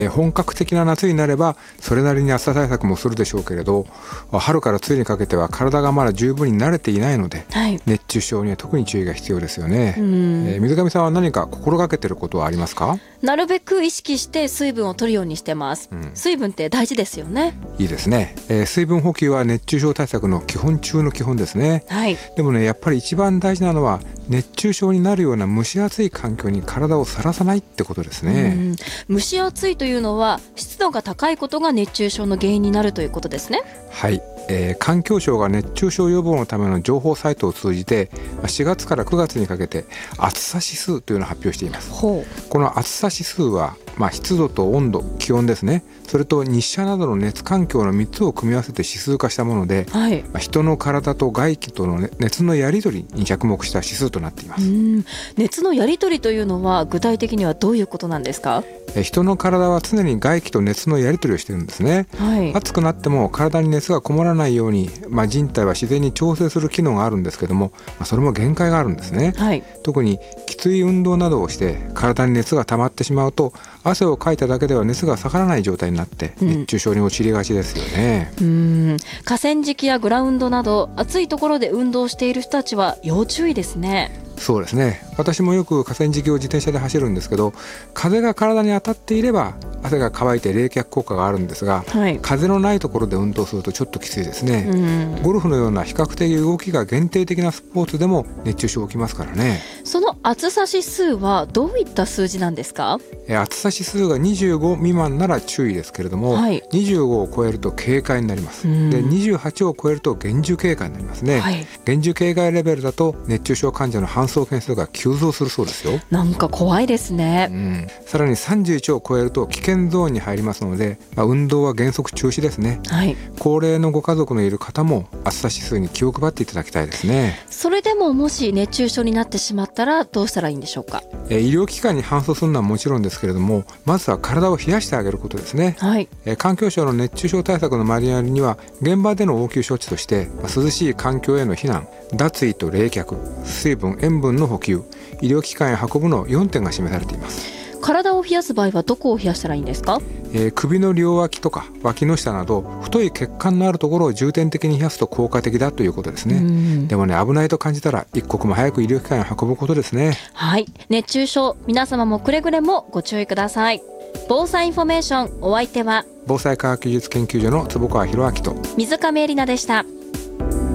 本格的な夏になればそれなりに暑さ対策もするでしょうけれど、春から梅雨にかけては体がまだ十分に慣れていないので、熱中症には特に注意が必要ですよね。水上さんは何か心がけていることはありますか？ なるべく意識して水分を取るようにしてます。水分って大事ですよね。 いいですね。水分補給は熱中症対策の基本中の基本ですね。でもね、やっぱり一番大事なのは熱中症になるような蒸し暑い環境に体をさらさないってことですね。 蒸し暑いというのは湿度が高いことが熱中症の原因になるということですね。 はい、環境省が熱中症予防のための情報サイトを通じて4月から9月にかけて暑さ指数というのを発表しています。この暑さ指数は、湿度と温度、気温ですね、それと日射などの熱環境の3つを組み合わせて指数化したもので、人の体と外気との熱のやり取りに着目した指数となっています。 熱のやり取りというのは具体的にはどういうことなんですか？ 人の体は常に外気と熱のやり取りをしているんですね。暑くなっても体に熱がこもらないように、人体は自然に調整する機能があるんですけども、それも限界があるんですね。特にきつい運動などをして体に熱が溜まってしまうと、汗をかいただけでは熱が下がらない状態になって熱中症に陥りがちですよね。 河川敷やグラウンドなど暑いところで運動している人たちは要注意ですね。 そうですね。私もよく河川敷を自転車で走るんですけど、風が体に当たっていれば汗が乾いて冷却効果があるんですが、風のないところで運動するとちょっときついですね。ゴルフのような比較的動きが限定的なスポーツでも熱中症起きますからね。 その暑さ指数はどういった数字なんですか？ 暑さ指数が25未満なら注意ですけれども、25を超えると警戒になります。で、28を超えると厳重警戒になりますね。厳重警戒レベルだと熱中症患者の搬送件数が急増するそうですよ。 なんか怖いですね。 さらに31を超えると危険ゾーンに入りますので、運動は原則中止ですね。高齢のご家族のいる方も暑さ指数に気を配っていただきたいですね。 それでももし熱中症になってしまったらどうしたらいいんでしょうか？ 医療機関に搬送するのはもちろんですけれども、まずは体を冷やしてあげることですね。環境省の熱中症対策のマニュアルには現場での応急処置として、涼しい環境への避難、脱衣と冷却、水分塩分の補給、医療機関へ運ぶの4点が示されています。 体を冷やす場合はどこを冷やしたらいいんですか？ 首の両脇とか脇の下など太い血管のあるところを重点的に冷やすと効果的だということですね。でもね、危ないと感じたら一刻も早く医療機関へ運ぶことですね。 熱中症、皆様もくれぐれもご注意ください。防災インフォメーション、お相手は防災科学技術研究所の坪川博明と水上恵里奈でした。